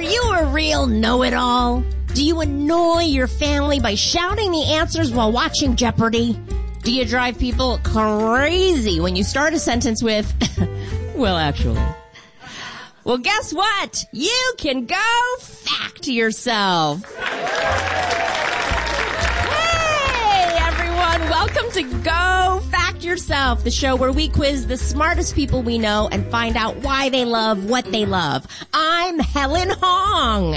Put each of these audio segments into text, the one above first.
Are you a real know-it-all? Do you annoy your family by shouting the answers while watching Jeopardy? Do you drive people crazy when you start a sentence with, well, actually? Well, guess what? You can go fact yourself. Hey, everyone. Welcome to Go Fact Yourself, the show where we quiz the smartest people we know and find out why they love what they love. I'm Helen Hong.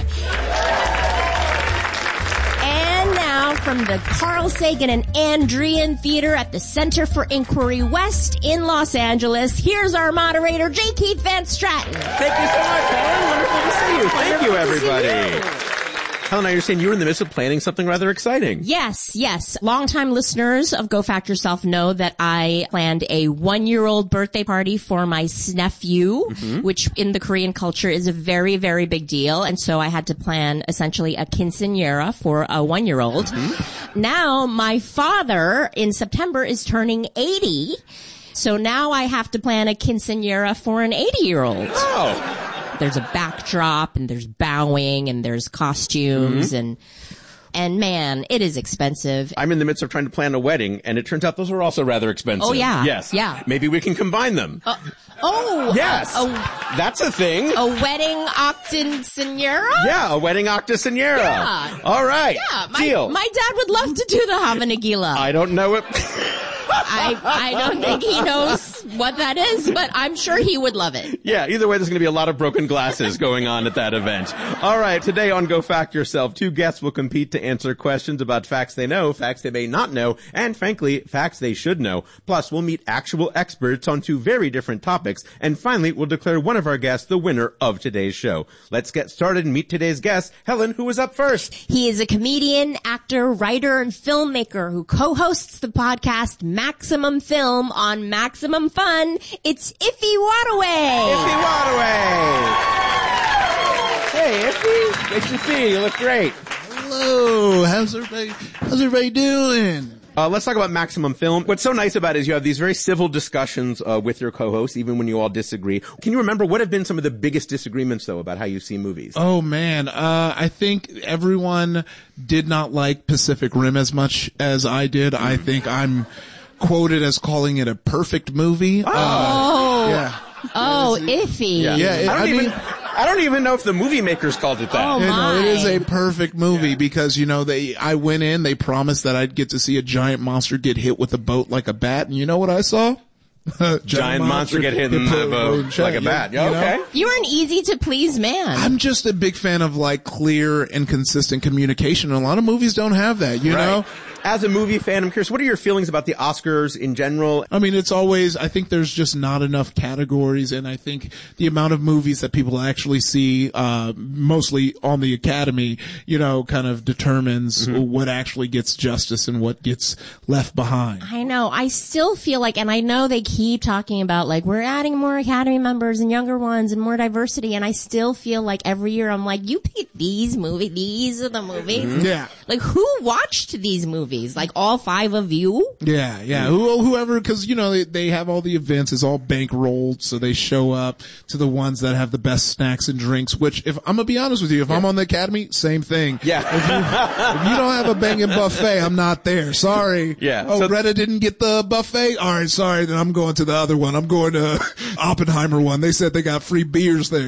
And now from the Carl Sagan and Andrean Theater at the Center for Inquiry West in Los Angeles, here's our moderator, J. Keith Van Stratton. Thank you so much, Helen. Wonderful to see you. Thank you, everybody. Helen, I understand you were in the midst of planning something rather exciting. Yes. Longtime listeners of Go Fact Yourself know that I planned a 1-year-old birthday party for my nephew, which in the Korean culture is a very, very big deal. And so I had to plan essentially a quinceañera for a 1-year-old. Now my father in September is turning 80. So now I have to plan a quinceañera for an 80-year-old. Oh. There's a backdrop and there's bowing and there's costumes and man, it is expensive. I'm in the midst of trying to plan a wedding, and it turns out those are also rather expensive. Oh, yeah. Yes. Yeah. Maybe we can combine them. Yes. That's a thing. A wedding octogenera? Yeah, a wedding octogenera. Yeah. All right. Yeah. Deal. My dad would love to do the Hava Nagila. I don't know it. I don't think he knows what that is, but I'm sure he would love it. Yeah, either way, there's going to be a lot of broken glasses going on at that event. All right, today on Go Fact Yourself, 2 guests will compete to answer questions about facts they know, facts they may not know, and frankly, facts they should know. Plus, we'll meet actual experts on 2 very different topics, and finally, we'll declare one of our guests the winner of today's show. Let's get started and meet today's guest. Helen, who is up first? He is a comedian, actor, writer, and filmmaker who co-hosts the podcast Maximum Film on Maximum Fun. It's Iffy Wadaway. Iffy Wadaway. Hey, Iffy. Nice to see you. You look great. Hello. How's everybody doing? Let's talk about Maximum Film. What's so nice about it is you have these very civil discussions with your co-hosts, even when you all disagree. Can you remember what have been some of the biggest disagreements, though, about how you see movies? Oh, man. I think everyone did not like Pacific Rim as much as I did. I think I'm quoted as calling it a perfect movie. Yeah. Oh, iffy. Yeah. I don't even know if the movie makers called it that. Oh, my. It is a perfect movie because, I went in, they promised that I'd get to see a giant monster get hit with a boat like a bat, and you know what I saw? Giant monster get hit in the boat like a bat. Yeah, okay. You're an easy to please man. I'm just a big fan of clear and consistent communication. And a lot of movies don't have that, you know? As a movie fan, I'm curious, what are your feelings about the Oscars in general? I mean, I think there's just not enough categories, and I think the amount of movies that people actually see, mostly on the Academy, kind of determines what actually gets justice and what gets left behind. I know. I still feel like, and I know they keep talking about we're adding more Academy members and younger ones and more diversity, and I still feel like every year I'm like, you picked these movies, these are the movies. Yeah. Who watched these movies? All 5 of you? Yeah. Whoever, because, they have all the events, it's all bankrolled, so they show up to the ones that have the best snacks and drinks, which, if I'm gonna be honest with you, if I'm on the Academy, same thing. Yeah. If you don't have a banging buffet, I'm not there. Sorry. Yeah. Oh, Greta didn't get the buffet? Alright, sorry, then I'm going to the other one. I'm going to Oppenheimer one. They said they got free beers there.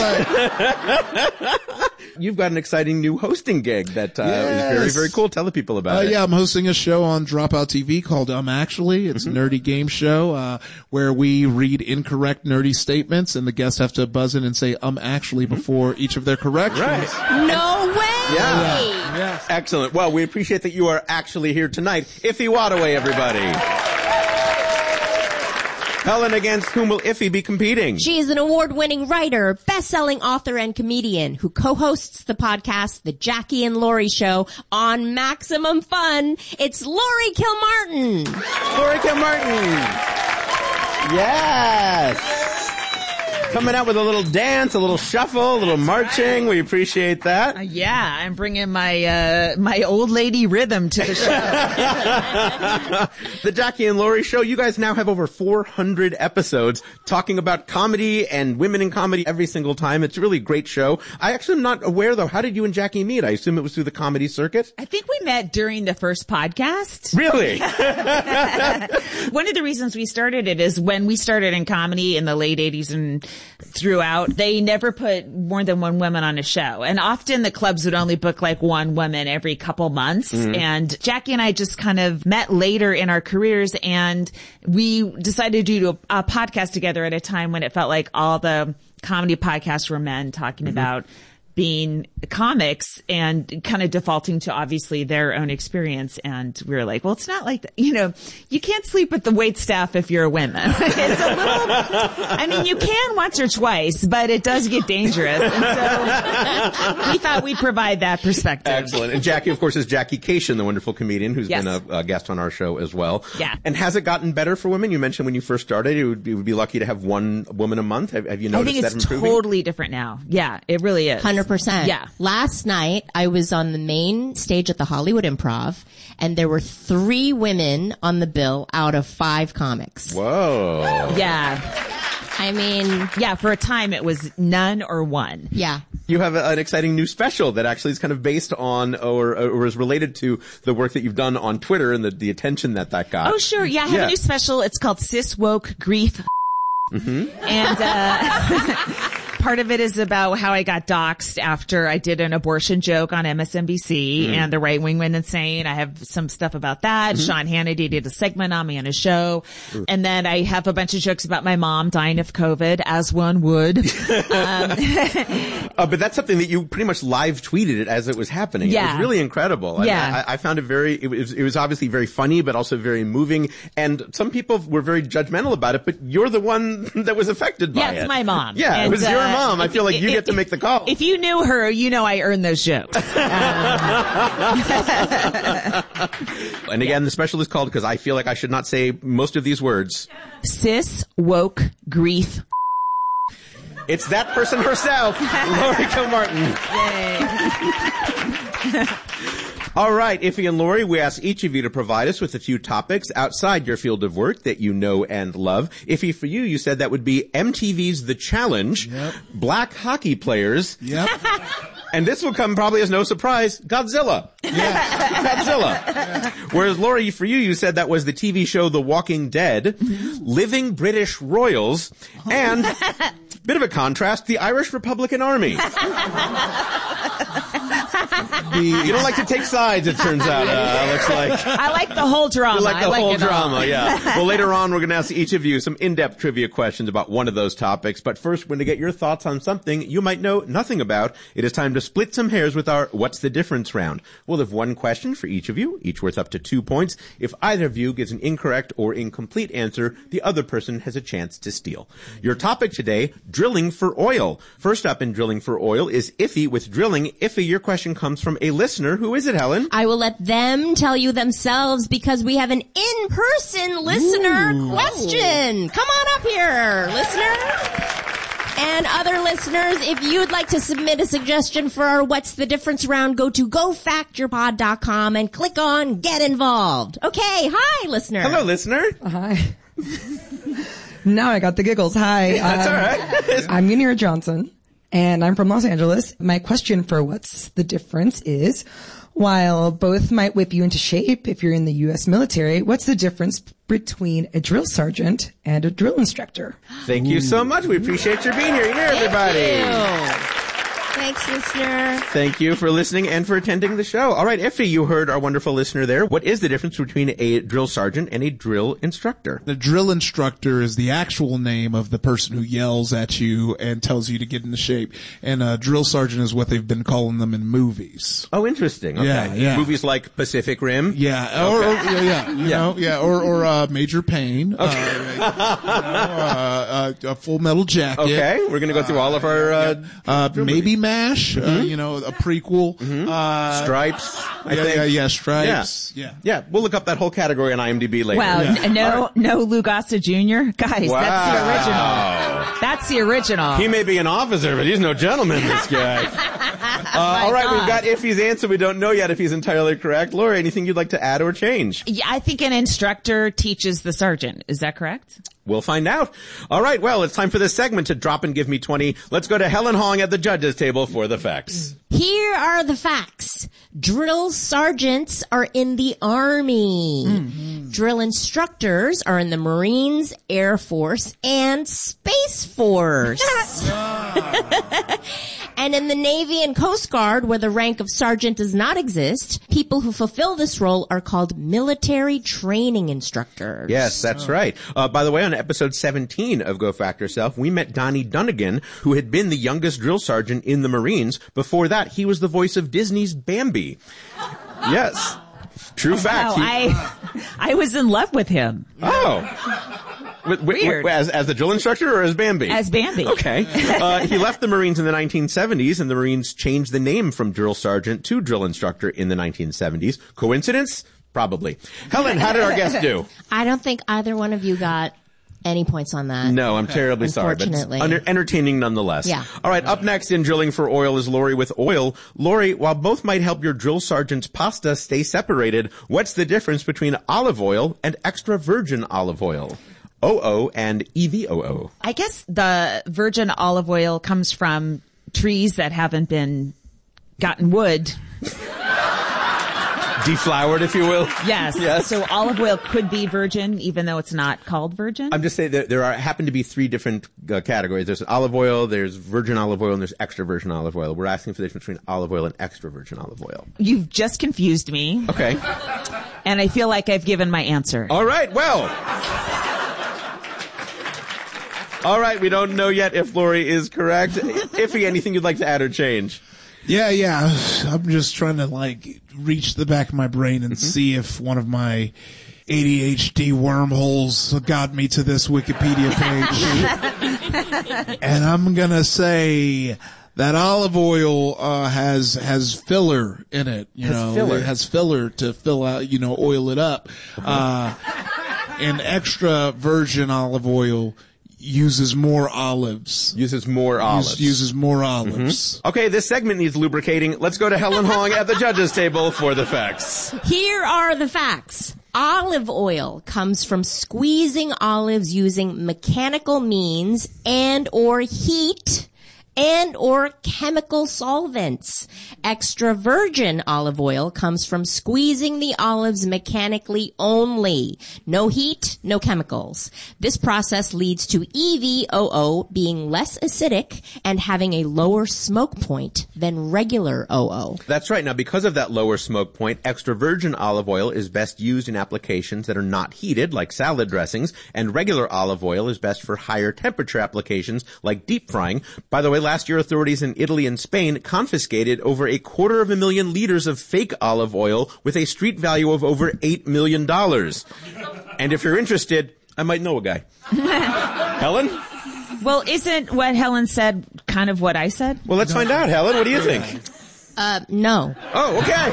You've got an exciting new hosting gig that is very, very cool. Tell the people about it. Yeah, I'm hosting a show on Dropout TV called Actually. It's a nerdy game show where we read incorrect nerdy statements, and the guests have to buzz in and say actually before each of their corrections. Right. No way! Yeah. Excellent. Well, we appreciate that you are actually here tonight. Iffy Wadaway, everybody. Helen, against whom will Iffy be competing? She is an award-winning writer, best-selling author, and comedian who co-hosts the podcast The Jackie and Laurie Show on Maximum Fun. It's Laurie Kilmartin. Laurie Kilmartin. Yes. Coming out with a little dance, a little shuffle, a little marching. We appreciate that. Yeah, I'm bringing my my old lady rhythm to the show. The Jackie and Laurie Show, you guys now have over 400 episodes talking about comedy and women in comedy every single time. It's a really great show. I actually am not aware, though. How did you and Jackie meet? I assume it was through the comedy circuit? I think we met during the first podcast. Really? One of the reasons we started it is when we started in comedy in the late 80s and throughout, they never put more than one woman on a show. And often the clubs would only book like one woman every couple months. Mm-hmm. And Jackie and I just kind of met later in our careers, and we decided to do a podcast together at a time when it felt like all the comedy podcasts were men talking about being comics and kind of defaulting to obviously their own experience. And we were like, well, it's not like that. You know, you can't sleep with the wait staff if you're a woman. It's a little, I mean, you can once or twice, but it does get dangerous. And so we thought we'd provide that perspective. Excellent. And Jackie, of course, is Jackie Kashian, the wonderful comedian who's been a guest on our show as well. Yeah. And has it gotten better for women? You mentioned when you first started, you would be lucky to have one woman a month. Have you noticed that improving? I think it's totally different now. Yeah, it really is. 100%. Yeah. Last night, I was on the main stage at the Hollywood Improv, and there were 3 women on the bill out of 5 comics. Whoa. Yeah. I mean, yeah, for a time it was none or one. Yeah. You have an exciting new special that actually is kind of based on or is related to the work that you've done on Twitter and the attention that got. Oh, sure. Yeah, I have a new special. It's called Cis Woke Grief. Mm-hmm. And, part of it is about how I got doxxed after I did an abortion joke on MSNBC and the right wing went insane. I have some stuff about that. Sean Hannity did a segment on me on his show. And then I have a bunch of jokes about my mom dying of COVID, as one would. But that's something that you pretty much live tweeted it as it was happening. Yeah. It was really incredible. Yeah. I found it it was obviously very funny, but also very moving. And some people were very judgmental about it, but you're the one that was affected by it. Yeah, it's my mom. Yeah, and, it was your mom. I feel like you get to make the call. If you knew her, you know I earned those jokes. And again, the special is called, because I feel like I should not say most of these words, Cis Woke Grief. It's that person herself, Laurie Kilmartin. Yay. All right, Iffy and Laurie, we ask each of you to provide us with a few topics outside your field of work that you know and love. Iffy, for you said that would be MTV's The Challenge, black hockey players. Yep. And this will come probably as no surprise, Godzilla. Yeah. Godzilla. Yeah. Whereas Laurie, for you said that was the TV show The Walking Dead, living British royals, and, bit of a contrast, the Irish Republican Army. You don't like to take sides, it turns out, looks like. I like the whole drama. You like the whole drama, all. yeah. Well, later on, we're going to ask each of you some in-depth trivia questions about one of those topics. But first, we're going to get your thoughts on something you might know nothing about. It is time to split some hairs with our What's the Difference round. We'll have one question for each of you, each worth up to 2 points. If either of you gives an incorrect or incomplete answer, the other person has a chance to steal. Your topic today, drilling for oil. First up in drilling for oil is Iffy with drilling. Iffy, your question comes from a listener. Who is it, Helen? I will let them tell you themselves because we have an in-person listener question. Come on up here, listener. And other listeners, if you'd like to submit a suggestion for our What's the Difference round, go to gofactyourpod.com and click on Get Involved. Okay, hi, listener. Hello, listener. Hi. Now I got the giggles. Hi. That's all right. I'm Munira Johnson, and I'm from Los Angeles. My question for What's the Difference is, while both might whip you into shape if you're in the U.S. military, what's the difference between a drill sergeant and a drill instructor? Thank you so much. We appreciate your being here. Everybody. Thank you. Thanks, listener. Thank you for listening and for attending the show. All right, Iffy, you heard our wonderful listener there. What is the difference between a drill sergeant and a drill instructor? The drill instructor is the actual name of the person who yells at you and tells you to get into shape. And a drill sergeant is what they've been calling them in movies. Oh, interesting. Okay. Yeah. Movies like Pacific Rim? Yeah. Or Major Payne. A Full Metal Jacket. Okay. We're going to go through all of our maybe MASH, a prequel. Stripes, I think. Yeah, Stripes. Yeah, we'll look up that whole category on IMDb later. Wow, no Lou Gossett Jr.? Guys, Wow. that's the original. That's the original. He may be an officer, but he's no gentleman, this guy. All right, we've got Iffy's answer. We don't know yet if he's entirely correct. Lori, anything you'd like to add or change? Yeah, I think an instructor teaches the sergeant. Is that correct? We'll find out. All right, well, it's time for this segment to drop and give me 20. Let's go to Helen Hong at the judges' table for the facts. Here are the facts. Drill sergeants are in the Army. Mm-hmm. Drill instructors are in the Marines, Air Force, and Space Force. And in the Navy and Coast Guard, where the rank of sergeant does not exist, people who fulfill this role are called military training instructors. Yes, that's right. By the way, on episode 17 of Go Fact Yourself, we met Donnie Dunnigan, who had been the youngest drill sergeant in the Marines. Before that, he was the voice of Disney's Bambi. Yes. True fact. Wow, I was in love with him. Oh. Weird. As the drill instructor or as Bambi? As Bambi. Okay. He left the Marines in the 1970s, and the Marines changed the name from drill sergeant to drill instructor in the 1970s. Coincidence? Probably. Helen, how did our guest do? I don't think either one of you got any points on that. No, I'm terribly sorry, but it's entertaining nonetheless. Yeah. All right, up next in Drilling for Oil is Lori with oil. Lori, while both might help your drill sergeant's pasta stay separated, what's the difference between olive oil and extra virgin olive oil? OO and EVOO. I guess the virgin olive oil comes from trees that haven't been gotten wood. Deflowered, if you will. Yes. Yes. So olive oil could be virgin, even though it's not called virgin. I'm just saying that there happen to be three different categories. There's olive oil, there's virgin olive oil, and there's extra virgin olive oil. We're asking for the difference between olive oil and extra virgin olive oil. You've just confused me. Okay. And I feel like I've given my answer. All right, well. All right, we don't know yet if Lori is correct. Iffy, anything you'd like to add or change? Yeah. I'm just trying to reach the back of my brain and see if one of my ADHD wormholes got me to this Wikipedia page. And I'm gonna say that olive oil has filler in it. It has filler to fill out, oil it up. And extra virgin olive oil uses more olives. Uses more olives. Mm-hmm. Okay, this segment needs lubricating. Let's go to Helen Hong at the judges' table for the facts. Here are the facts. Olive oil comes from squeezing olives using mechanical means and or heat and or chemical solvents. Extra virgin olive oil comes from squeezing the olives mechanically only. No heat, no chemicals. This process leads to EVOO being less acidic and having a lower smoke point than regular OO. That's right. Now, because of that lower smoke point, extra virgin olive oil is best used in applications that are not heated, like salad dressings, and regular olive oil is best for higher temperature applications, like deep frying. By the way, last year, authorities in Italy and Spain confiscated over 250,000 liters of fake olive oil with a street value of over $8 million. And if you're interested, I might know a guy. Helen? Well, isn't what Helen said kind of what I said? Well, let's find out, Helen. What do you think? No. Oh, okay.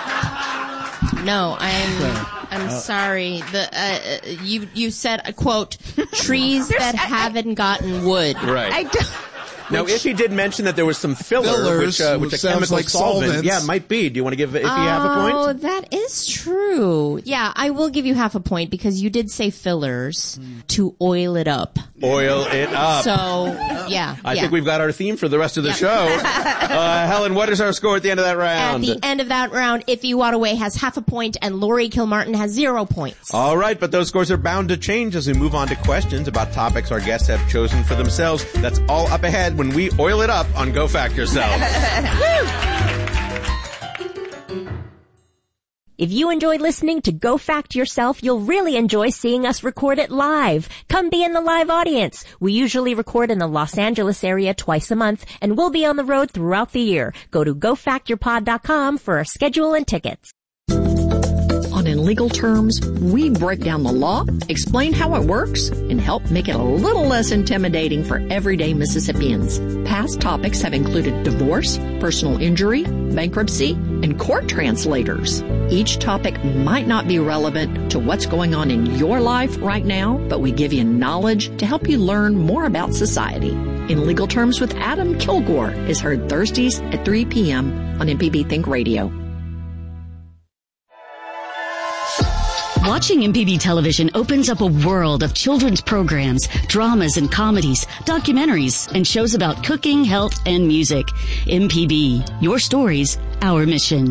No, I'm sorry. You said, quote, trees that haven't gotten wood. Right. I don't. Now, Iffy did mention that there was some fillers, which a chemical like solvent. solvents. Yeah, it might be. Do you want to give Iffy half a point? Oh, that is true. Yeah, I will give you half a point because you did say fillers to oil it up. Oil it up. So, yeah. I think we've got our theme for the rest of the show. Helen, what is our score at the end of that round? At the end of that round, Iffy Wadaway has half a point and Lori Kilmartin has 0 points. All right, but those scores are bound to change as we move on to questions about topics our guests have chosen for themselves. That's all up ahead when we oil it up on Go Fact Yourself. If you enjoy listening to Go Fact Yourself, you'll really enjoy seeing us record it live. Come be in the live audience. We usually record in the Los Angeles area twice a month, and we'll be on the road throughout the year. Go to gofactyourpod.com for our schedule and tickets. On in legal terms, we break down the law, explain how it works, and help make it a little less intimidating for everyday Mississippians. Past topics have included divorce, personal injury, bankruptcy, and court translators. Each topic might not be relevant to what's going on in your life right now, but we give you knowledge to help you learn more about society. In Legal Terms with Adam Kilgore is heard Thursdays at 3 p.m. on MPB Think Radio. Watching MPB television opens up a world of children's programs, dramas and comedies, documentaries, and shows about cooking, health, and music. MPB, your stories, our mission.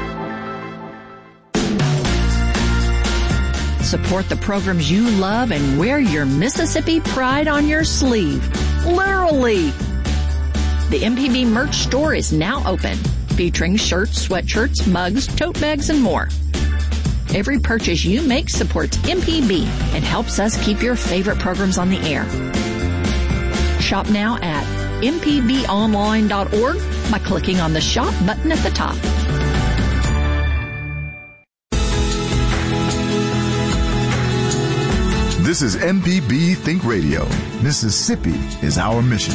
Support the programs you love and wear your Mississippi pride on your sleeve. Literally. The MPB merch store is now open, featuring shirts, sweatshirts, mugs, tote bags, and more. Every purchase you make supports MPB and helps us keep your favorite programs on the air. Shop now at mpbonline.org by clicking on the Shop button at the top. This is MPB Think Radio. Mississippi is our mission.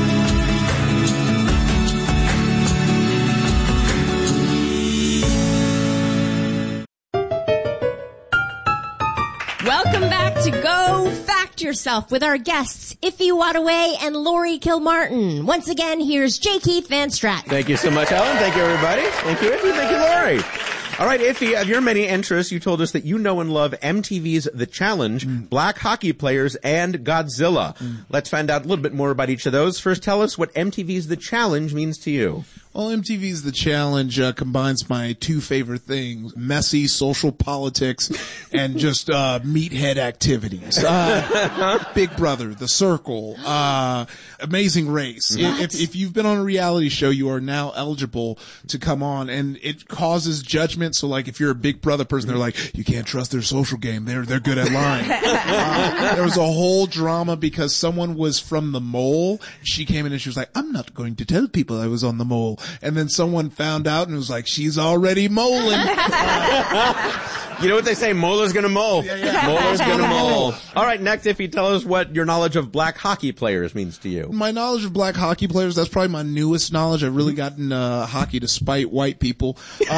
Welcome back to Go Fact Yourself with our guests, Iffy Wadaway and Lori Kilmartin. Once again, here's J. Keith Van Stratton. Thank you so much, Ellen. Thank you, everybody. Thank you, Iffy. Thank you, Lori. All right, Iffy, of your many interests, you told us that you know and love MTV's The Challenge, Black Hockey Players, and Godzilla. Let's find out a little bit more about each of those. First, tell us what MTV's The Challenge means to you. Well, MTV's The Challenge combines my two favorite things, messy social politics and just meathead activities. Big Brother, The Circle, Amazing Race. If you've been on a reality show, you are now eligible to come on, and it causes judgment. So, like, if you're a Big Brother person, they're like, you can't trust their social game. They're good at lying. There was a whole drama because someone was from The Mole. She came in and she was like, I'm not going to tell people I was on The Mole. And then someone found out and was like, she's already moling. You know what they say, Molar's gonna mole. Molar's gonna mole. All right, next, if you tell us what your knowledge of black hockey players means to you. My knowledge of black hockey players, that's probably my newest knowledge. I've really gotten hockey to spite white people. No,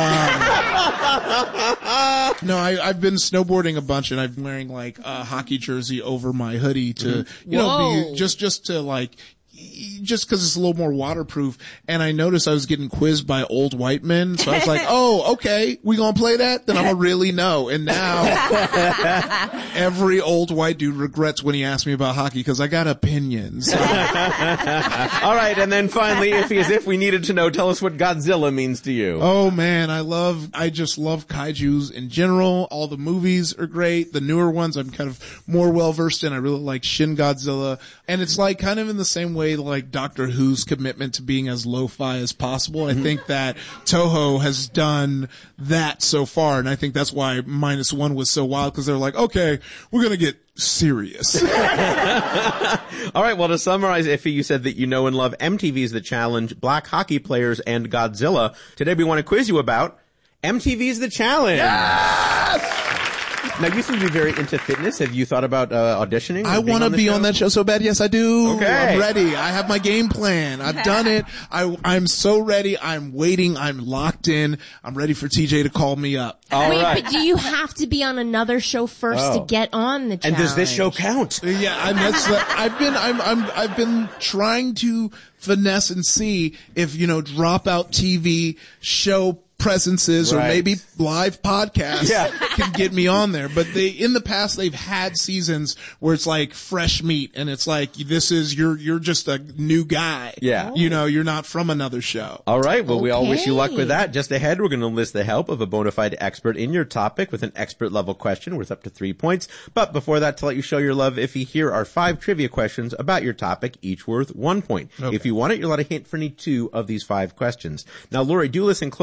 I've been snowboarding a bunch, and I've been wearing like a hockey jersey over my hoodie to, you know, be, just to like, just because it's a little more waterproof. And I noticed I was getting quizzed by old white men, so I was like, oh, okay, we gonna play that? Then I'm gonna really know. And now every old white dude regrets when he asked me about hockey because I got opinions. All right, and then finally, if we needed to know, tell us what Godzilla means to you. Oh man, I just love kaijus in general. All the movies are great. The newer ones I'm kind of more well versed in. I really like Shin Godzilla. And it's like kind of in the same way like Doctor Who's commitment to being as lo-fi as possible. I think that Toho has done that so far, and I think that's why -1 was so wild, because they're like, okay, we're gonna get serious. All right, well, to summarize, Iffy, you said that you know and love MTV's The Challenge, Black Hockey Players, and Godzilla. Today we want to quiz you about MTV's The Challenge. Yes! Now, you seem to be very into fitness. Have you thought about auditioning? I want to be on that show so bad. Yes, I do. Okay. I'm ready. I have my game plan. I've done it. I'm so ready. I'm waiting. I'm locked in. I'm ready for TJ to call me up. All Wait, right. but do you have to be on another show first to get on the challenge? And does this show count? Yeah, I've been trying to finesse and see if, you know, Dropout TV show presences or maybe live podcasts can get me on there. But in the past they've had seasons where it's like fresh meat, and it's like, this is, you're just a new guy. Yeah. You know, you're not from another show. All right. Well, we all wish you luck with that. Just ahead, we're going to enlist the help of a bona fide expert in your topic with an expert level question worth up to 3 points. But before that, to let you show your love, Iffy, here are 5 trivia questions about your topic, each worth 1 point. Okay. If you want it, you're allowed a hint for any 2 of these 5 questions. Now, Lori, do listen closely, because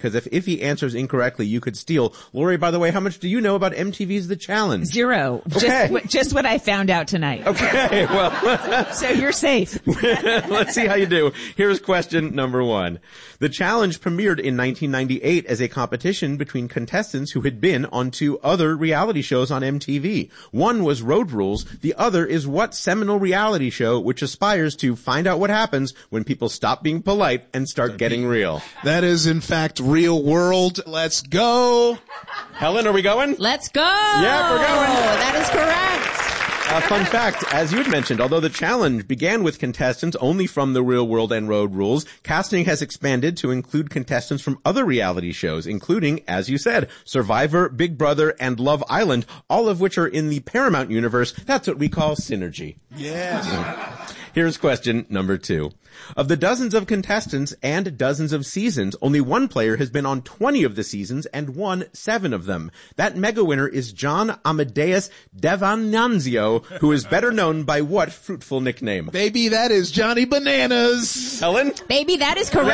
because if he answers incorrectly, you could steal. Lori, by the way, how much do you know about MTV's The Challenge? 0. Okay. Just what I found out tonight. Okay, well. So you're safe. Let's see how you do. Here's question number 1. The Challenge premiered in 1998 as a competition between contestants who had been on 2 other reality shows on MTV. One was Road Rules. The other is what seminal reality show which aspires to find out what happens when people stop being polite and start getting real? That is, in fact, Real World. Let's go. Helen, are we going? Let's go. Yeah, we're going. That is correct. Fun fact, as you had mentioned, although the Challenge began with contestants only from The Real World and Road Rules, casting has expanded to include contestants from other reality shows, including, as you said, Survivor, Big Brother, and Love Island, all of which are in the Paramount universe. That's what we call synergy. Yes. Here's question number 2. Of the dozens of contestants and dozens of seasons, only one player has been on 20 of the seasons and won 7 of them. That mega winner is John Amadeus Devananzio, who is better known by what fruitful nickname? Baby, that is Johnny Bananas. Helen? Baby, that is correct.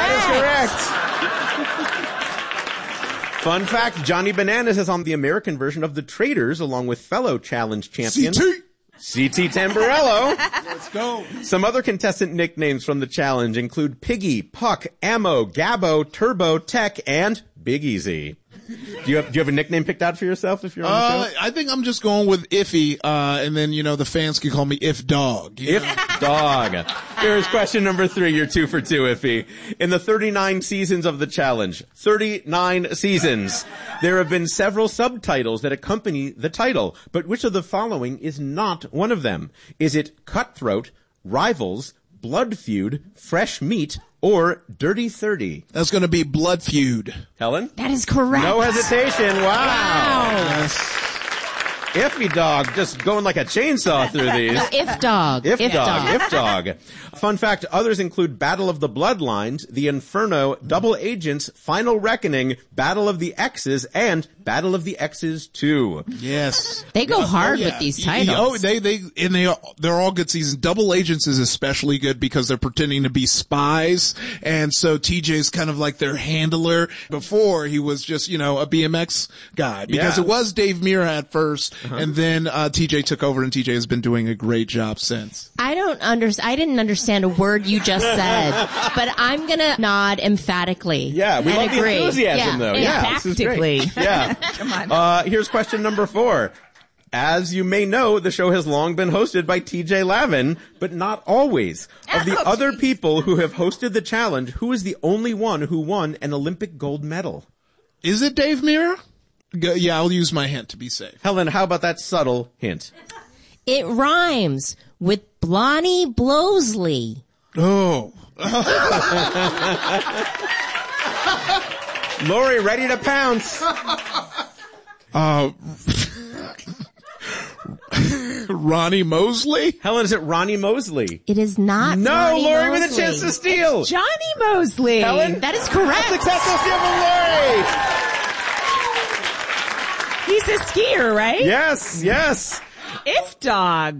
That is correct. Fun fact, Johnny Bananas is on the American version of The Traitors, along with fellow Challenge champion C.T. Tamburello. Let's go. Some other contestant nicknames from the Challenge include Piggy, Puck, Ammo, Gabbo, Turbo, Tech, and Big Easy. Do you have a nickname picked out for yourself if you're on the show? I think I'm just going with Iffy, and then, the fans can call me If Dog. If Dog. Here's question number 3. You're 2 for 2, Iffy. In the 39 seasons of the Challenge, 39 seasons, there have been several subtitles that accompany the title, but which of the following is not one of them? Is it Cutthroat, Rivals, Blood Feud, Fresh Meat, or Dirty 30? That's going to be Blood Feud. Helen? That is correct. No hesitation. Wow. Yes. Iffy Dog, just going like a chainsaw through these. No, If Dog. If Dog. Fun fact, others include Battle of the Bloodlines, The Inferno, Double Agents, Final Reckoning, Battle of the X's, and Battle of the X's 2. Yes. They go hard with these titles. They're all good seasons. Double Agents is especially good because they're pretending to be spies, and so TJ's kind of like their handler. Before, he was just, a BMX guy, because it was Dave Mirra at first, and then TJ took over, and TJ has been doing a great job since. I didn't understand a word you just said, but I'm gonna nod emphatically. Yeah, we love agree. the enthusiasm, though. Yeah, this is great. Yeah. Come on. Here's question number 4. As you may know, the show has long been hosted by TJ Lavin, but not always. Of the other people who have hosted the Challenge, who is the only one who won an Olympic gold medal? Is it Dave Mirra? Yeah, I'll use my hint to be safe. Helen, how about that subtle hint? It rhymes with Blonnie Blosley. Oh. Lori, ready to pounce. Ronnie Mosley? Helen, is it Ronnie Mosley? It is not. No, Ronnie Lori Mosley. with a chance to steal. Johnny Mosley. Helen? That is correct. Successful steal from Lori. He's a skier, right? Yes. If Dog.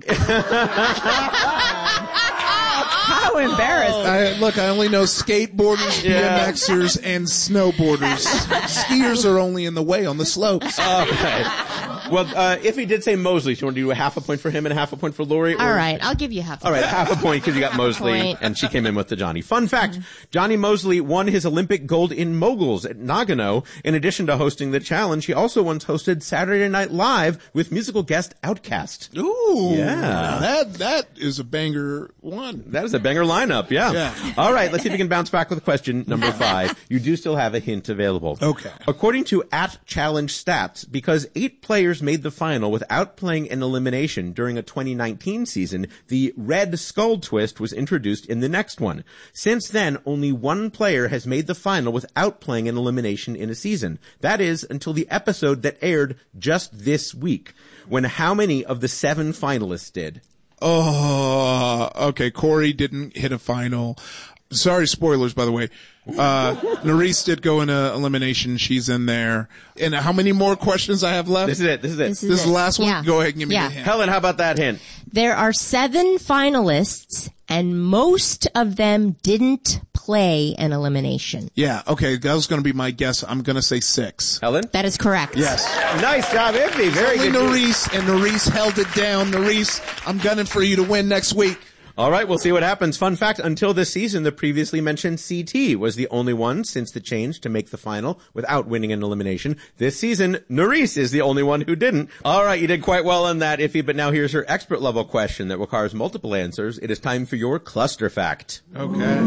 How embarrassing. I only know skateboarders, BMXers, and snowboarders. Skiers are only in the way on the slopes. Okay. Well, if he did say Mosley, do you want to do a half a point for him and a half a point for Lori? All right, I'll give you half a All right, point. half a point because you got Mosley, Point. and she came in with the Johnny. Fun fact, Johnny Mosley won his Olympic gold in moguls at Nagano. In addition to hosting the Challenge, he also once hosted Saturday Night Live with musical guest Outkast. Ooh. Yeah. That is a banger one. That is a banger lineup, yeah. All right, let's see if you can bounce back with question number 5. You do still have a hint available. Okay. According to @Challenge Stats, because 8 players made the final without playing an elimination during a 2019 season, the Red Skull twist was introduced in the next one. Since then, only 1 player has made the final without playing an elimination in a season. That is until the episode that aired just this week, when how many of the 7 finalists did? Oh, okay. Corey didn't hit a final. Sorry, spoilers, by the way. Nerys did go into elimination. She's in there. And how many more questions I have left? This is it. This is the last one? Yeah. Go ahead and give me Yeah. the hint. Helen, how about that hint? There are 7 finalists, and most of them didn't play an elimination. Yeah, okay, that was going to be my guess. I'm going to say 6. Helen? That is correct. Yes. Nice job, Iffy. Very Only good. Nerys, and Nerys held it down. Nerys, I'm gunning for you to win next week. All right, we'll see what happens. Fun fact, until this season, the previously mentioned CT was the only one since the change to make the final without winning an elimination. This season, Nerys is the only one who didn't. All right, you did quite well on that, Iffy, but now here's her expert level question that requires multiple answers. It is time for your cluster fact. Okay.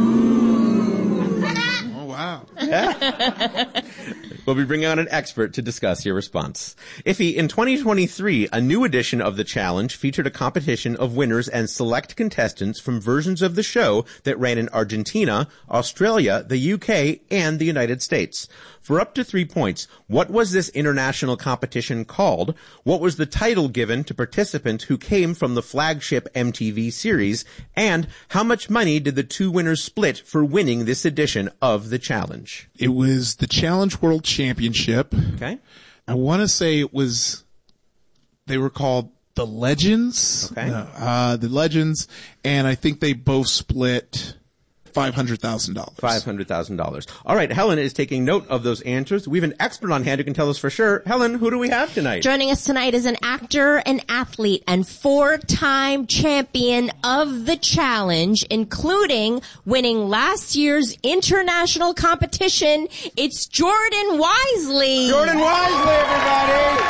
Oh, wow. We'll be bringing on an expert to discuss your response. Iffy, in 2023, a new edition of the challenge featured a competition of winners and select contestants from versions of the show that ran in Argentina, Australia, the UK, and the United States. For up to 3 points, what was this international competition called? What was the title given to participants who came from the flagship MTV series? And how much money did the 2 winners split for winning this edition of the challenge? It was the Challenge World Championship. Okay. I want to say they were called the Legends. Okay. The Legends, and I think they both split $500,000. $500,000. All right, Helen is taking note of those answers. We have an expert on hand who can tell us for sure. Helen, who do we have tonight? Joining us tonight is an actor, an athlete, and 4-time champion of the challenge, including winning last year's international competition. It's Jordan Wisely. Jordan Wisely, everybody!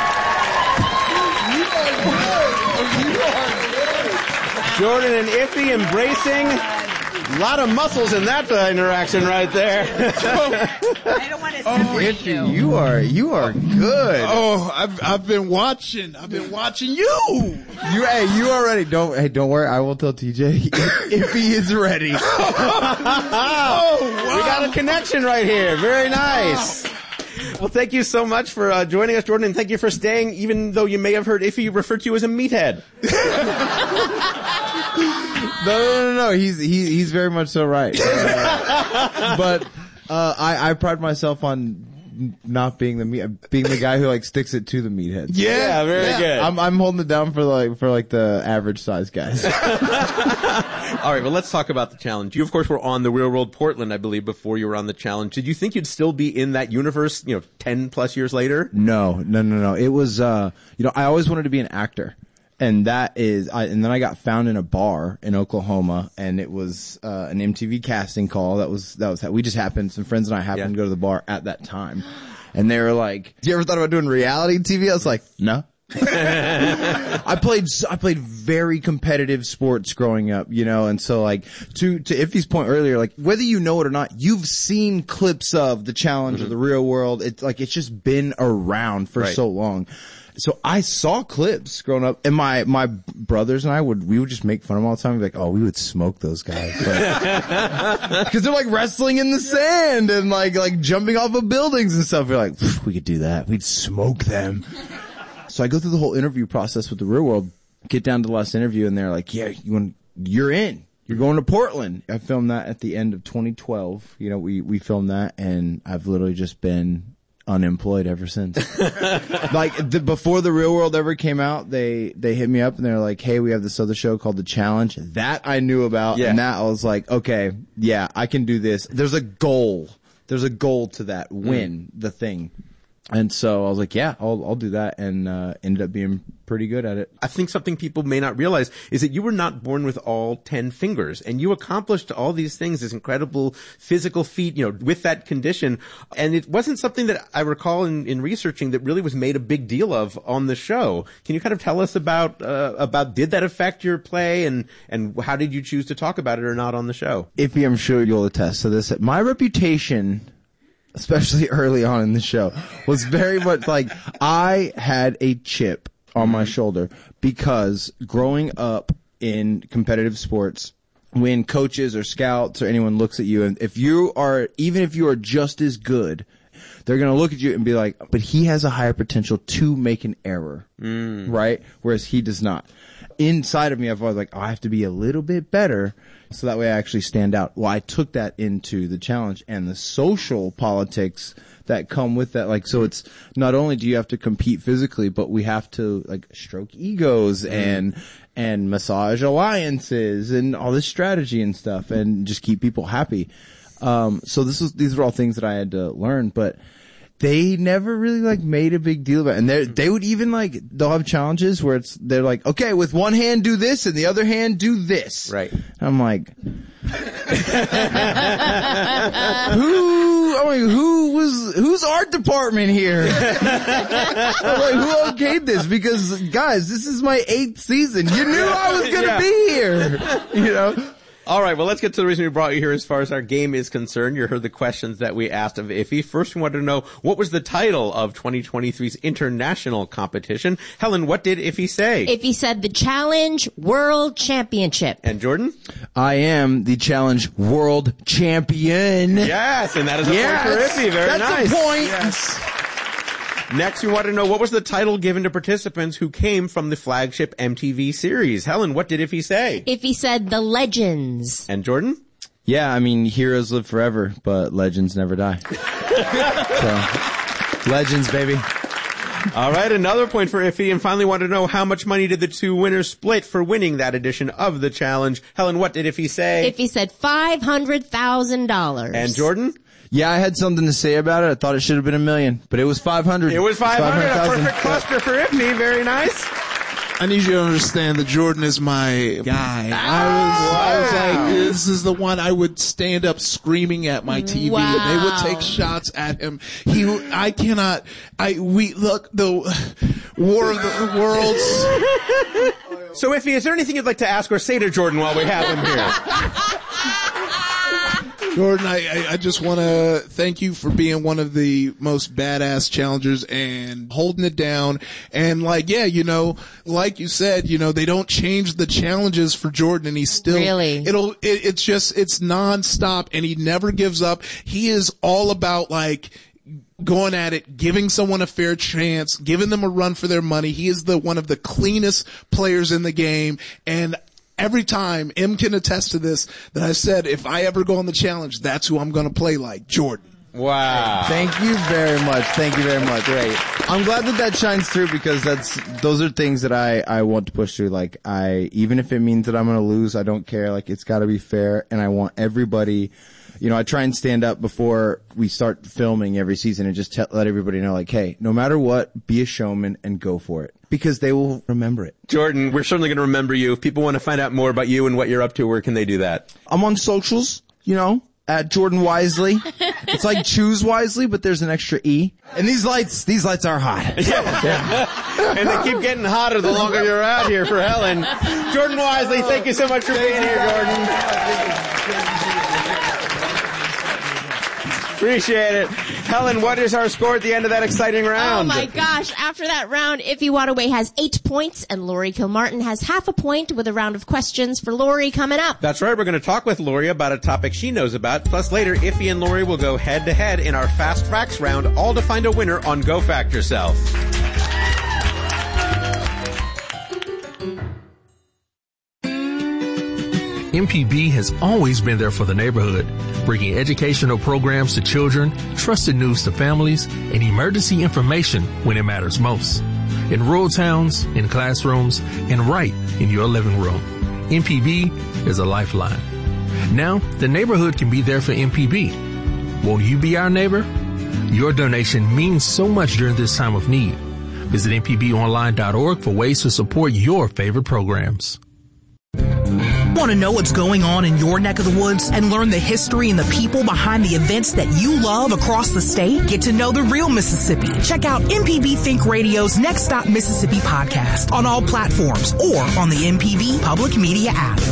Jordan and Iffy embracing. A lot of muscles in that interaction right there. I don't want to separate you. You are good. Oh, I've been watching. I've been watching you. You already don't worry. I will tell TJ if he is ready. Oh, wow. We got a connection right here. Very nice. Wow. Well, thank you so much for joining us, Jordan, and thank you for staying, even though you may have heard Iffy refer to you as a meathead. No. He's very much so right. But I pride myself on not being being the guy who like sticks it to the meatheads. Yeah, very good. I'm holding it down for the average size guys. All right, well, let's talk about the challenge. You, of course, were on The Real World Portland, I believe, before you were on the challenge. Did you think you'd still be in that universe, 10 plus years later? No. It was, I always wanted to be an actor. And and then I got found in a bar in Oklahoma, and it was an MTV casting call. We just happened, some friends and I happened to go to the bar at that time. And they were like, "Do you ever thought about doing reality TV?" I was like, "No." I played very competitive sports growing up, and so like to Iffy's point earlier, like whether you know it or not, you've seen clips of the challenge or the Real World. It's like it's just been around for so long. So I saw clips growing up, and my brothers and we would just make fun of them all the time. We'd be like, "Oh, we would smoke those guys," because they're like wrestling in the sand and like jumping off of buildings and stuff. We're like, we could do that. We'd smoke them. So I go through the whole interview process with the Real World, get down to the last interview, and they're like, "Yeah, you're in. You're going to Portland." I filmed that at the end of 2012. We filmed that, and I've literally just been unemployed ever since. Before the Real World ever came out, they hit me up and they're like, "Hey, we have this other show called The Challenge." That I knew about, and that I was like, "Okay, yeah, I can do this." There's a goal to that, win the thing. And so I was like, yeah, I'll do that, and ended up being pretty good at it. I think something people may not realize is that you were not born with all 10 fingers, and you accomplished all these things, this incredible physical feat, with that condition. And it wasn't something that I recall in researching that really was made a big deal of on the show. Can you kind of tell us about did that affect your play, and how did you choose to talk about it or not on the show? Iffy, I'm sure you'll attest to this. My reputation, especially early on in the show, was very much like I had a chip on my shoulder because growing up in competitive sports, when coaches or scouts or anyone looks at you, and even if you are just as good, they're going to look at you and be like, but he has a higher potential to make an error, right? Whereas he does not. Inside of me, I've always like, oh, I have to be a little bit better so that way I actually stand out. Well, I took that into the challenge and the social politics that come with that. Like, so it's not only do you have to compete physically, but we have to like stroke egos and massage alliances and all this strategy and stuff and just keep people happy. So these are all things that I had to learn, but they never really like made a big deal about it. And they would even like, they'll have challenges where they're like, okay, with one hand do this and the other hand do this. Right. And I'm like, whose art department here? I'm like, who okayed this? Because guys, this is my 8th season. You knew I was going to be here, you know? All right, well, let's get to the reason we brought you here as far as our game is concerned. You heard the questions that we asked of Iffy. First, we wanted to know, what was the title of 2023's international competition? Helen, what did Iffy say? Iffy said the Challenge World Championship. And Jordan? I am the Challenge World Champion. Yes, and that is a point for Iffy. Very nice. That's a point. Yes. Next, we want to know, what was the title given to participants who came from the flagship MTV series? Helen, what did Iffy say? Iffy said the Legends. And Jordan? Yeah, I mean, heroes live forever, but legends never die. So, legends, baby. All right, another point for Iffy. And finally, wanted to know, how much money did the two winners split for winning that edition of the challenge? Helen, what did Iffy say? Iffy said $500,000. And Jordan? Yeah, I had something to say about it. I thought it should have been $1 million, but it was 500. It was 500. A perfect cluster for Iffy. Very nice. I need you to understand that Jordan is my guy. I was like, this is the one I would stand up screaming at my TV. Wow. They would take shots at him. We look, the War of the Worlds. So Iffy, is there anything you'd like to ask or say to Jordan while we have him here? Jordan, I just want to thank you for being one of the most badass challengers and holding it down. And like, yeah, you know, like you said, you know, they don't change the challenges for Jordan, and he's still, really? It's nonstop, and he never gives up. He is all about like going at it, giving someone a fair chance, giving them a run for their money. He is one of the cleanest players in the game, and every time, M can attest to this, that I said, if I ever go on the challenge, that's who I'm going to play like, Jordan. Wow. Thank you very much. Thank you very much. Great. I'm glad that shines through, because those are things that I want to push through. Like, even if it means that I'm going to lose, I don't care. Like, it's got to be fair, and I want everybody, you know, I try and stand up before we start filming every season and just let everybody know, like, hey, no matter what, be a showman and go for it. Because they will remember it. Jordan, we're certainly going to remember you. If people want to find out more about you and what you're up to, where can they do that? I'm on socials, you know, at Jordan Wisely. It's like choose wisely, but there's an extra E. And these lights are hot. Yeah. And they keep getting hotter the longer you're out here for Helen. Jordan Wisely, thank you so much for being here, Jordan. Appreciate it. Helen, what is our score at the end of that exciting round? Oh my gosh. After that round, Iffy Wadaway has 8 points and Lori Kilmartin has half a point, with a round of questions for Lori coming up. That's right. We're going to talk with Lori about a topic she knows about. Plus later, Iffy and Lori will go head to head in our Fast Facts round, all to find a winner on Go Fact Yourself. MPB has always been there for the neighborhood, bringing educational programs to children, trusted news to families, and emergency information when it matters most. In rural towns, in classrooms, and right in your living room. MPB is a lifeline. Now, the neighborhood can be there for MPB. Won't you be our neighbor? Your donation means so much during this time of need. Visit mpbonline.org for ways to support your favorite programs. Want to know what's going on in your neck of the woods and learn the history and the people behind the events that you love across the state? Get to know the real Mississippi. Check out MPB Think Radio's Next Stop Mississippi podcast on all platforms or on the MPB Public Media app.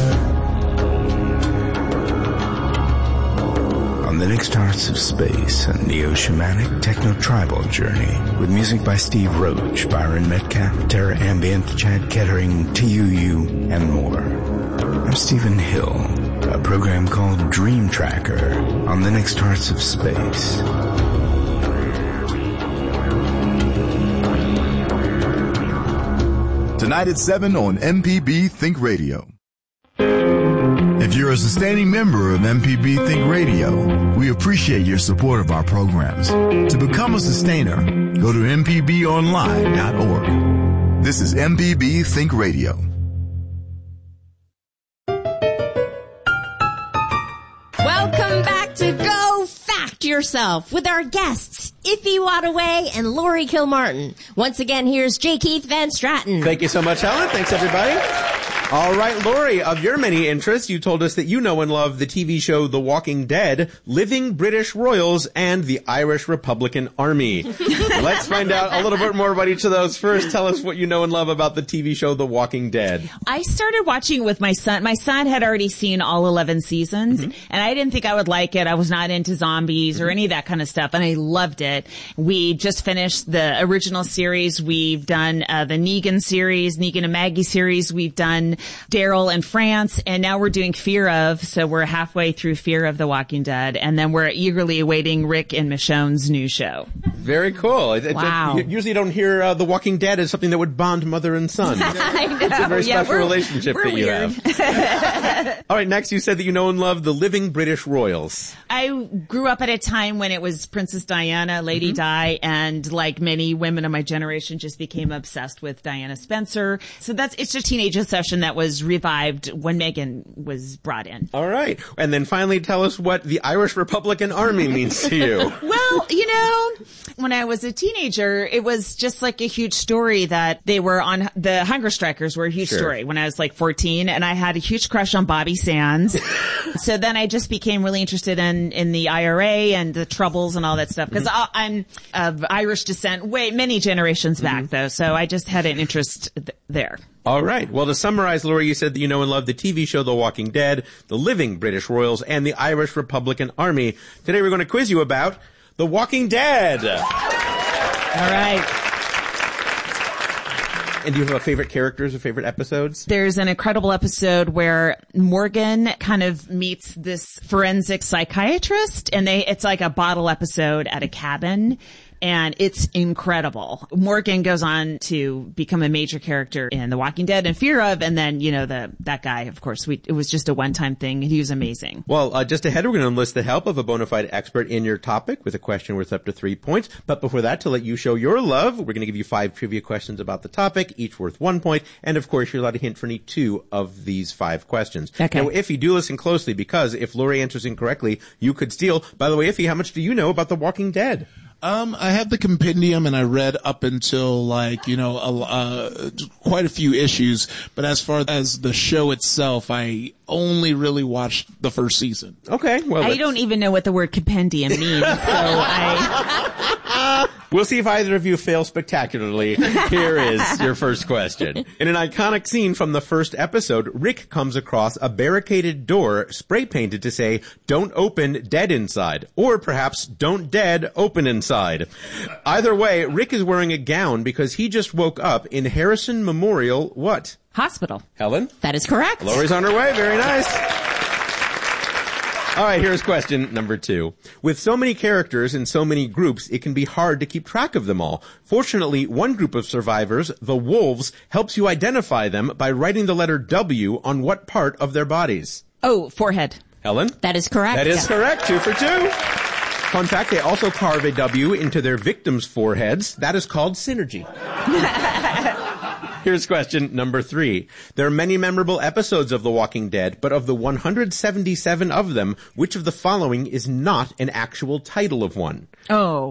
On the next Hearts of Space, a neo-shamanic techno-tribal journey with music by Steve Roach, Byron Metcalf, Terra Ambient, Chad Kettering, TUU, and more. I'm Stephen Hill, a program called Dream Tracker on the next Hearts of Space. tonight at 7 on MPB Think Radio. If you're a sustaining member of MPB Think Radio, we appreciate your support of our programs. To become a sustainer, go to mpbonline.org. This is MPB Think Radio. Welcome back to Go Fact Yourself with our guests, Iffy Wadaway and Lori Kilmartin. Once again, here's J. Keith Van Stratton. Thank you so much, Helen. Thanks, everybody. All right, Lori, of your many interests, you told us that you know and love the TV show The Walking Dead, Living British Royals, and the Irish Republican Army. Let's find out a little bit more about each of those. First, tell us what you know and love about the TV show The Walking Dead. I started watching with my son. My son had already seen all 11 seasons, and I didn't think I would like it. I was not into zombies or any of that kind of stuff, and I loved it. We just finished the original series. We've done the Negan series, Negan and Maggie series. We've done Daryl in France, and now we're doing Fear of, so we're halfway through Fear of the Walking Dead, and then we're eagerly awaiting Rick and Michonne's new show. Very cool. Wow. You usually don't hear The Walking Dead as something that would bond mother and son. I know. It's a very special relationship that you weird. have. All right, next you said that you know and love the Living British Royals. I grew up at a time when it was Princess Diana, Lady Di, and like many women of my generation just became obsessed with Diana Spencer. So it's a teenage obsession that was revived when Meghan was brought in. All right. And then finally tell us what the Irish Republican Army means to you. Well, when I was a teenager, it was just like a huge story that they were on, the hunger strikers were a huge story when I was like 14, and I had a huge crush on Bobby Sands. So then I just became really interested in the IRA and the Troubles and all that stuff, because I'm of Irish descent many generations back though, so I just had an interest there. All right. Well, to summarize, Laura, you said that you know and love the TV show The Walking Dead, the Living British Royals, and the Irish Republican Army. Today we're going to quiz you about The Walking Dead. All right. And do you have favorite characters or favorite episodes? There's an incredible episode where Morgan kind of meets this forensic psychiatrist, and it's like a bottle episode at a cabin. And it's incredible. Morgan goes on to become a major character in The Walking Dead and Fear of, and then, that guy, of course, it was just a one-time thing. He was amazing. Well, just ahead, we're going to enlist the help of a bona fide expert in your topic with a question worth up to 3 points. But before that, to let you show your love, we're going to give you 5 trivia questions about the topic, each worth 1 point. And of course, you're allowed to hint for any 2 of these 5 questions. Okay. Now, if you do listen closely, because if Lori answers incorrectly, you could steal. By the way, Iffy, how much do you know about The Walking Dead? I have the compendium and I read up until quite a few issues, but as far as the show itself, I only really watched the first season. Okay. Well, I don't even know what the word compendium means, so We'll see if either of you fail spectacularly. Here is your first question. In an iconic scene from the first episode, Rick comes across a barricaded door spray painted to say, "Don't open, dead inside." Or perhaps, "Don't dead, open inside." Either way, Rick is wearing a gown because he just woke up in Harrison Memorial what? Hospital. Helen? That is correct. Lori's on her way. Very nice. All right, here's question number 2. With so many characters and so many groups, it can be hard to keep track of them all. Fortunately, one group of survivors, the Wolves, helps you identify them by writing the letter W on what part of their bodies? Oh, forehead. Helen? That is correct. That is correct. 2 for 2. Fun fact, they also carve a W into their victims' foreheads. That is called synergy. Here's question number 3. There are many memorable episodes of The Walking Dead, but of the 177 of them, which of the following is not an actual title of one? Oh.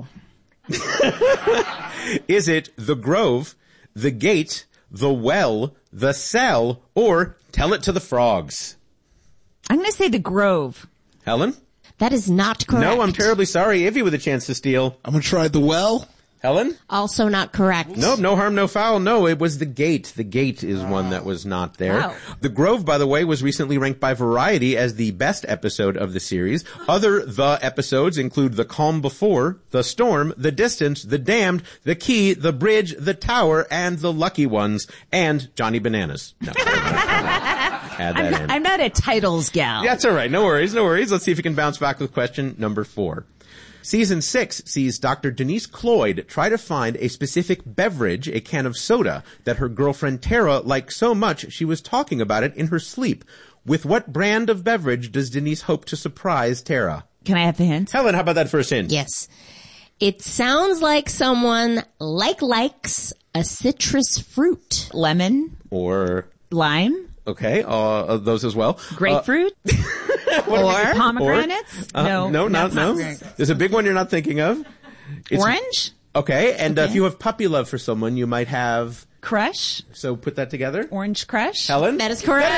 Is it The Grove, The Gate, The Well, The Cell, or Tell It to the Frogs? I'm going to say The Grove. Helen? That is not correct. No, I'm terribly sorry. Iffy with a chance to steal. I'm going to try The Well. Helen? Also not correct. Nope, no harm, no foul. No, it was The Gate. The Gate is one that was not there. Wow. The Grove, by the way, was recently ranked by Variety as the best episode of the series. Other The episodes include The Calm Before, The Storm, The Distance, The Damned, The Key, The Bridge, The Tower, and The Lucky Ones, and Johnny Bananas. No. Add that in. I'm not a titles gal. That's all right. No worries. Let's see if you can bounce back with question number 4. Season 6 sees Dr. Denise Cloyd try to find a specific beverage, a can of soda, that her girlfriend Tara liked so much she was talking about it in her sleep. With what brand of beverage does Denise hope to surprise Tara? Can I have the hint? Helen, how about that first hint? Yes. It sounds like someone likes a citrus fruit. Lemon? Or? Lime? Okay, those as well. Grapefruit? Or pomegranates? No. There's a big one you're not thinking of. Orange? Okay, and if you have puppy love for someone, you might have... Crush? So put that together. Orange Crush? Helen? That is correct.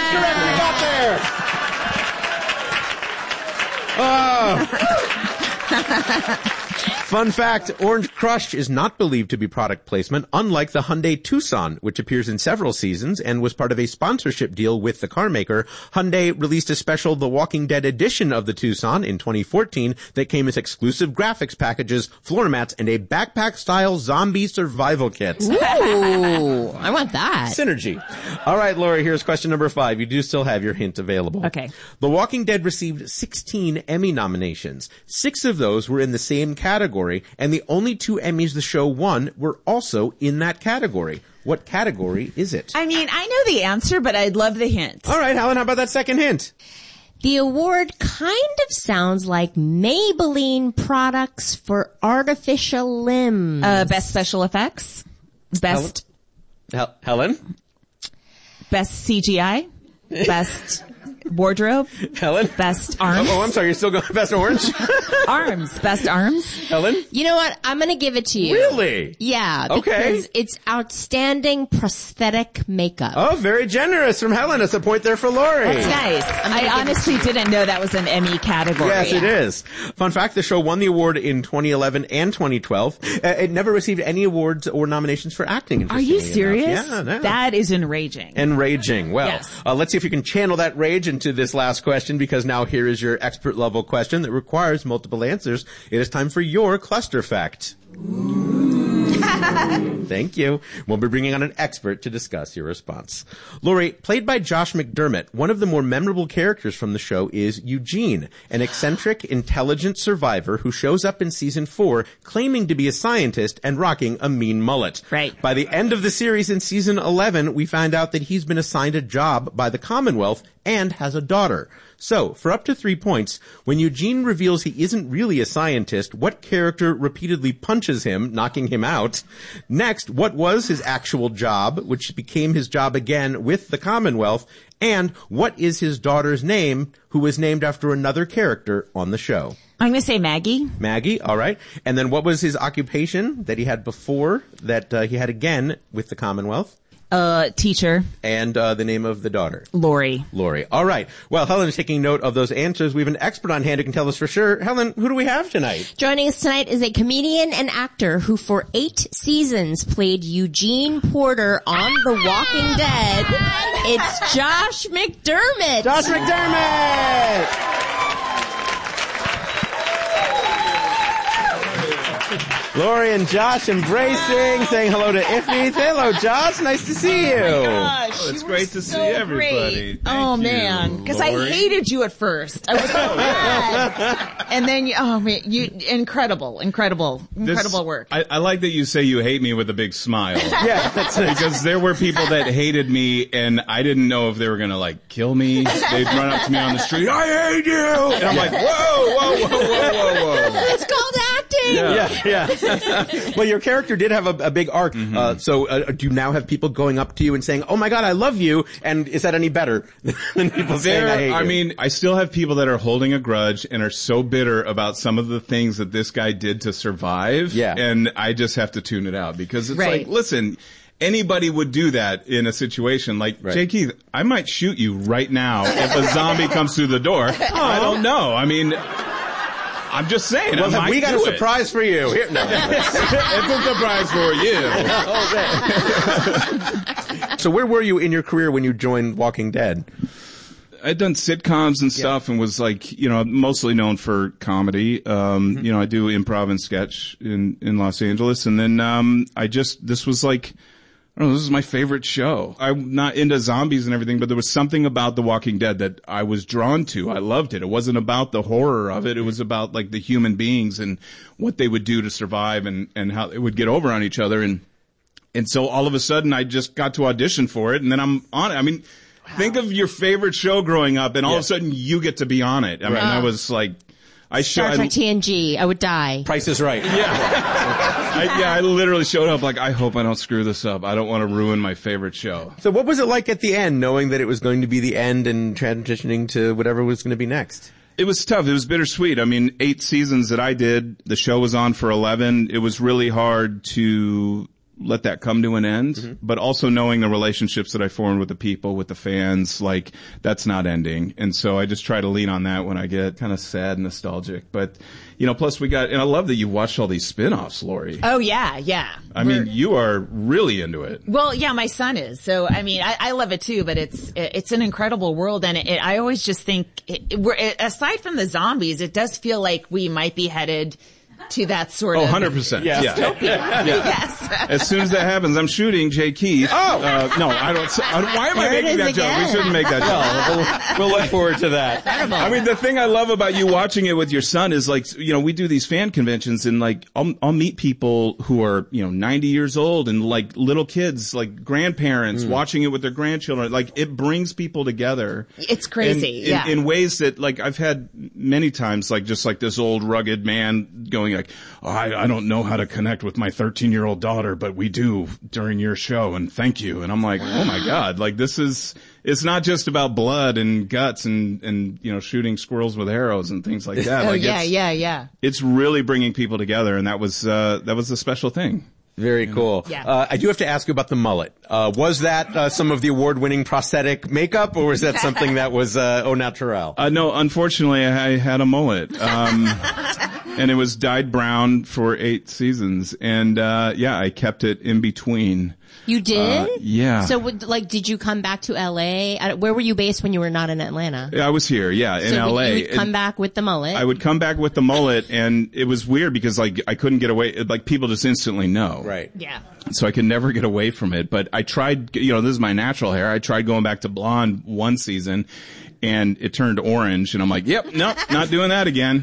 We got there! Fun fact, Orange Crush is not believed to be product placement, unlike the Hyundai Tucson, which appears in several seasons and was part of a sponsorship deal with the car maker. Hyundai released a special The Walking Dead edition of the Tucson in 2014 that came with exclusive graphics packages, floor mats, and a backpack-style zombie survival kit. Ooh, I want that. Synergy. All right, Lori, here's question number 5. You do still have your hint available. Okay. The Walking Dead received 16 Emmy nominations. 6 of those were in the same category, and the only 2 Emmys the show won were also in that category. What category is it? I mean, I know the answer, but I'd love the hint. All right, Helen, how about that second hint? The award kind of sounds like Maybelline products for artificial limbs. Best special effects? Best... Helen? Best CGI? Best... wardrobe? Helen? Best arms? Oh, I'm sorry. You're still going best orange? Arms. Best arms? Helen? You know what? I'm going to give it to you. Really? Yeah. Okay. Because it's outstanding prosthetic makeup. Oh, very generous from Helen. It's a point there for Lori. That's nice. I honestly didn't know that was an Emmy category. Yes, it is. Fun fact, the show won the award in 2011 and 2012. It never received any awards or nominations for acting. Are you serious? Yeah, no. That is enraging. Enraging. Well, yes. Let's see if you can channel that rage into this last question, because now here is your expert level question that requires multiple answers. It is time for your cluster fact. Thank you. We'll be bringing on an expert to discuss your response. Lori, played by Josh McDermott, one of the more memorable characters from the show is Eugene, an eccentric, intelligent survivor who shows up in season 4 claiming to be a scientist and rocking a mean mullet. Right. By the end of the series in season 11, we find out that he's been assigned a job by the Commonwealth and has a daughter. So, for up to 3 points, when Eugene reveals he isn't really a scientist, what character repeatedly punches him, knocking him out? Next, what was his actual job, which became his job again with the Commonwealth? And what is his daughter's name, who was named after another character on the show? I'm going to say Maggie. Maggie, all right. And then what was his occupation that he had before, that he had again with the Commonwealth? Teacher. And the name of the daughter? Lori. Lori. All right. Well, Helen is taking note of those answers. We have an expert on hand who can tell us for sure. Helen, who do we have tonight? Joining us tonight is a comedian and actor who for 8 seasons played Eugene Porter on The Walking Dead. It's Josh McDermott. Josh McDermott! Lori and Josh embracing, saying hello to Iffy. Hello, Josh. Nice to see you. Oh my gosh, Oh, it's you great were to see so everybody. great. Thank Oh you, man, because I Lori. hated you at first. I was so mad, and then you incredible work. I like that you say you hate me with a big smile. Yeah, that's it. Because there were people that hated me, and I didn't know if they were going to, like, kill me. They'd run up to me on the street, I hate you! And I'm like, whoa. It's called acting. Yeah. Well, your character did have a big arc. Mm-hmm. So do you now have people going up to you and saying, oh my God, I love you? And is that any better than people saying I hate you? I mean, I still have people that are holding a grudge and are so bitter about some of the things that this guy did to survive. Yeah. And I just have to tune it out because it's Right. like, listen, anybody would do that in a situation like, Right. Jay Keith, I might shoot you right now if a zombie comes through the door. I don't know. I mean, I'm just saying. Well, I might we got a do it. surprise for you. Here, no. It's a surprise for you. So where were you in your career when you joined Walking Dead? I'd done sitcoms and stuff and was like, mostly known for comedy. I do improv and sketch in Los Angeles. And then, this was like I don't know, this is my favorite show. I'm not into zombies and everything, but there was something about The Walking Dead that I was drawn to. I loved it. It wasn't about the horror of it. It was about like the human beings and what they would do to survive and how they would get over on each other. And so all of a sudden I just got to audition for it, and then I'm on it. I mean, think of your favorite show growing up, and all of a sudden you get to be on it. I mean, I was like, Star Trek TNG, I would die. Price is Right. I literally showed up like, I hope I don't screw this up. I don't want to ruin my favorite show. So what was it like at the end, knowing that it was going to be the end and transitioning to whatever was going to be next? It was tough. It was bittersweet. I mean, 8 seasons that I did, the show was on for 11. It was really hard to let that come to an end, but also knowing the relationships that I formed with the people, with the fans, like, that's not ending. And so I just try to lean on that when I get kind of sad and nostalgic. But, you know, plus and I love that you watched all these spin-offs, Lori. Oh, yeah. I mean, you are really into it. Well, yeah, my son is. So, I mean, I love it too, but it's an incredible world. And I always just think, aside from the zombies, it does feel like we might be headed to that sort of 100%. Yeah. Yes. As soon as that happens, I'm shooting Jay Keith. Oh! No, I don't. Why am I making that joke? We shouldn't make that joke. We'll look forward to that. I mean, the thing I love about you watching it with your son is, like, you know, we do these fan conventions, and like, I'll meet people who are, you know, 90 years old, and like little kids, like grandparents watching it with their grandchildren. Like, it brings people together. It's crazy. In ways that, like, I've had many times, like, just like this old rugged man going like, oh, I don't know how to connect with my 13-year-old daughter, but we do during your show, and thank you. And I'm like, oh my God, like, it's not just about blood and guts and, you know, shooting squirrels with arrows and things like that. Like, yeah. It's really bringing people together, and that was a special thing. Very cool. Yeah. I do have to ask you about the mullet. Was that some of the award-winning prosthetic makeup, or was that something that was au naturel? No, unfortunately, I had a mullet. And it was dyed brown for 8 seasons. And I kept it in between. You did? Yeah. So, did you come back to LA? Where were you based when you were not in Atlanta? I was here, in LA. You would come back with the mullet? I would come back with the mullet, and it was weird because, like, I couldn't get away. Like, people just instantly know. Right. Yeah. So I could never get away from it. But I tried, you know, this is my natural hair. I tried going back to blonde one season, and it turned orange. And I'm like, yep, nope, not doing that again.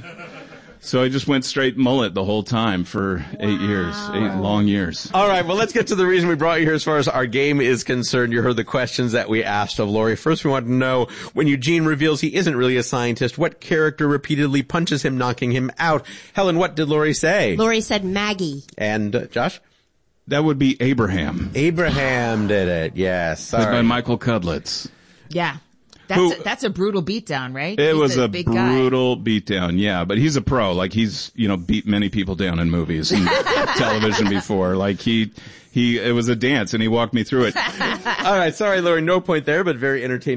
So I just went straight mullet the whole time for 8 years, 8 long years. All right, well, let's get to the reason we brought you here as far as our game is concerned. You heard the questions that we asked of Lori. First, we want to know, when Eugene reveals he isn't really a scientist, what character repeatedly punches him, knocking him out? Helen, what did Lori say? Lori said Maggie. And Josh? That would be Abraham. Abraham did it, yes. Played by Michael Cudlitz. Yeah. That's a brutal beatdown, right? It was a big brutal beatdown, yeah. But he's a pro. Like, he's, you know, beat many people down in movies and television before. Like, it was a dance, and he walked me through it. All right, sorry, Lori, no point there, but very entertaining.